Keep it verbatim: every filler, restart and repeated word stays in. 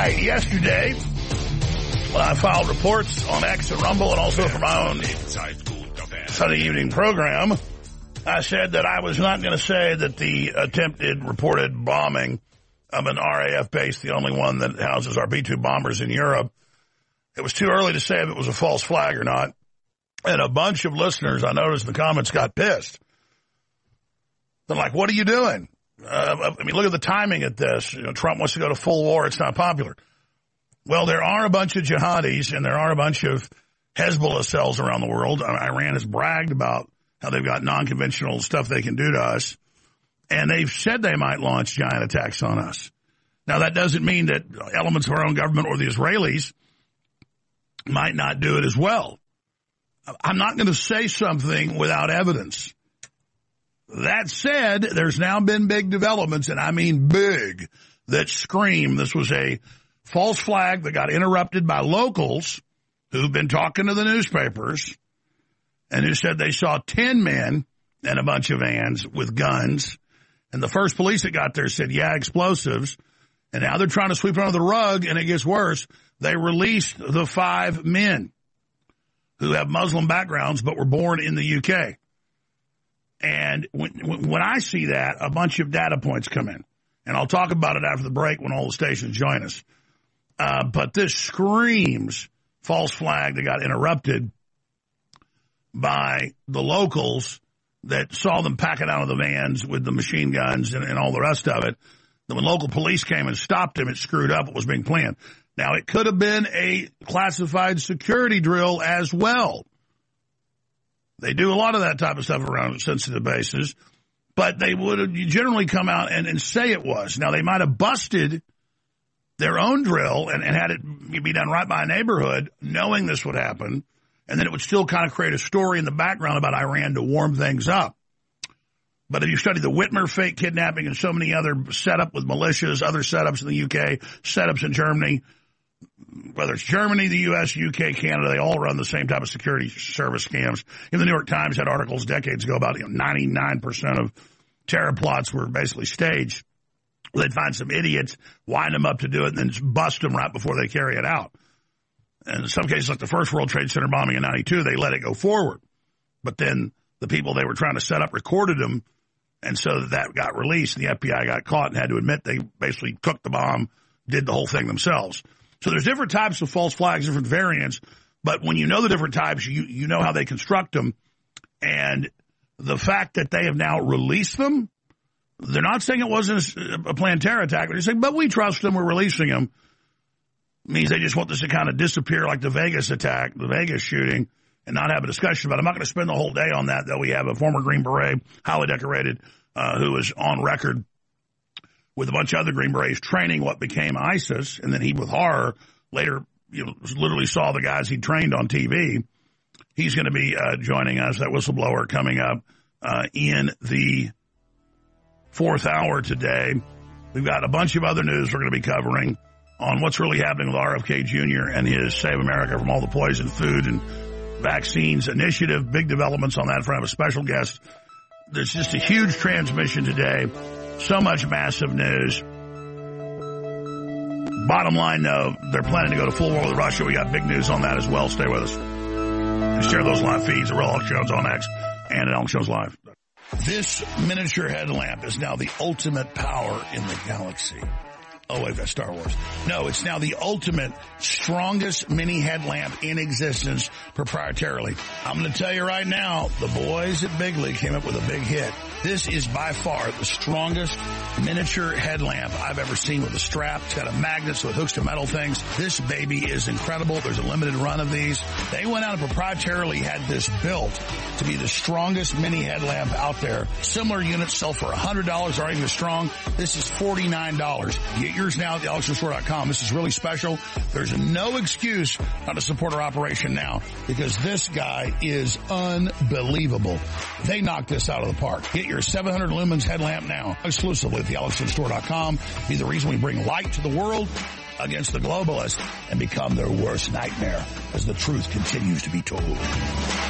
right, yesterday, when I filed reports on X and Rumble and also for my own Sunday evening program, I said that I was not going to say that the attempted reported bombing of an R A F base, the only one that houses our B two bombers in Europe, it was too early to say if it was a false flag or not. And a bunch of listeners, I noticed in the comments, got pissed. They're like, what are you doing? Uh, I mean, look at the timing at this. You know, Trump wants to go to full war. It's not popular. Well, there are a bunch of jihadis and there are a bunch of Hezbollah cells around the world. Iran has bragged about how they've got non-conventional stuff they can do to us. And they've said they might launch giant attacks on us. Now, that doesn't mean that elements of our own government or the Israelis might not do it as well. I'm not going to say something without evidence. That said, there's now been big developments, and I mean big, that scream this was a false flag that got interrupted by locals who've been talking to the newspapers and who said they saw ten men and a bunch of vans with guns. And the first police that got there said, yeah, explosives. And now they're trying to sweep it under the rug, and it gets worse. They released the five men who have Muslim backgrounds but were born in the U K. And when, when I see that, a bunch of data points come in. And I'll talk about it after the break when all the stations join us. Uh, but this screams false flag that got interrupted by the locals that saw them packing out of the vans with the machine guns and, and all the rest of it. Then when local police came and stopped him, it screwed up what was being planned. Now, it could have been a classified security drill as well. They do a lot of that type of stuff around sensitive bases, but they would have generally come out and, and say it was. Now, they might have busted their own drill and, and had it be done right by a neighborhood, knowing this would happen, and then it would still kind of create a story in the background about Iran to warm things up. But if you study the Whitmer fake kidnapping and so many other setup with militias, other setups in the U K, setups in Germany, whether it's Germany, the U S, U K, Canada, they all run the same type of security service scams. Even the New York Times had articles decades ago about, you know, ninety-nine percent of terror plots were basically staged. They'd find some idiots, wind them up to do it, and then just bust them right before they carry it out. And in some cases, like the first World Trade Center bombing in ninety-two, they let it go forward. But then the people they were trying to set up recorded them, and so that got released, and the F B I got caught and had to admit they basically cooked the bomb, did the whole thing themselves. So there's different types of false flags, different variants, but when you know the different types, you, you know how they construct them. And the fact that they have now released them, they're not saying it wasn't a planned terror attack, they're saying, but we trust them, we're releasing them, means they just want this to kind of disappear like the Vegas attack, the Vegas shooting, and not have a discussion about it. I'm not going to spend the whole day on that, though. We have a former Green Beret, highly decorated, uh, who is on record with a bunch of other Green Berets training what became ISIS, and then he, with horror, later, you know, literally saw the guys he trained on T V. He's going to be uh, joining us, that whistleblower, coming up uh, in the fourth hour today. We've got a bunch of other news we're going to be covering on what's really happening with R F K Junior and his Save America from All the Poison Food and Vaccines initiative. Big developments on that front. I have a special guest. There's just a huge transmission today. So much massive news. Bottom line, though, they're planning to go to full war with Russia. We got big news on that as well. Stay with us. And share those live feeds at Real Alex Jones on X and at Alex Jones Live. This miniature headlamp is now the ultimate power in the galaxy. Oh, wait, that's Star Wars. No, it's now the ultimate, strongest mini headlamp in existence proprietarily. I'm going to tell you right now, the boys at Bigley came up with a big hit. This is by far the strongest miniature headlamp I've ever seen with a strap. It's got a magnet so it hooks to metal things. This baby is incredible. There's a limited run of these. They went out and proprietarily had this built to be the strongest mini headlamp out there. Similar units sell for one hundred dollars, aren't even strong. This is forty-nine dollars. Get yours now at the alex jones store dot com. This is really special. There's no excuse not to support our operation now because this guy is unbelievable. They knocked this out of the park. Get your seven hundred lumens headlamp now exclusively at the alex jones store dot com. Be the reason we bring light to the world against the globalists and become their worst nightmare as the truth continues to be told.